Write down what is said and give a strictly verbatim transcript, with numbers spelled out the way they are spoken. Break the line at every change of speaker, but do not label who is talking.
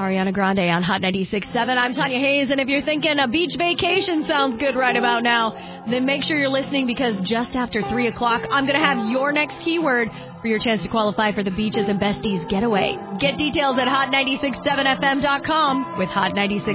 Ariana Grande on Hot ninety-six point seven. I'm Tanya Hayes, and if you're thinking a beach vacation sounds good right about now, then make sure you're listening because just after three o'clock, I'm going to have your next keyword for your chance to qualify for the Beaches and Besties Getaway. Get details at hot nine six seven f m dot com with Hot ninety-six.